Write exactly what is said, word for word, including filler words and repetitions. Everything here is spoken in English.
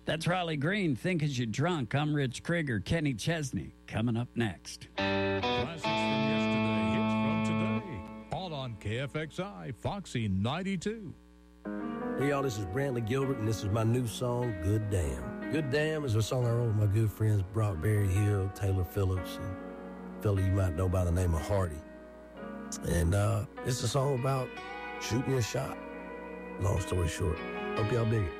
That's Riley Green, Think As You Drunk. I'm Rich Krieger. Kenny Chesney coming up next. Classics from yesterday, hits from today. All on K F X I, Foxy ninety-two. Hey, y'all, this is Brantley Gilbert, and this is my new song, Good Damn. Good Damn is a song I wrote with my good friends Brock Berry Hill, Taylor Phillips, and a fellow you might know by the name of Hardy. And uh, it's a song about shooting your shot. Long story short. Hope y'all dig it.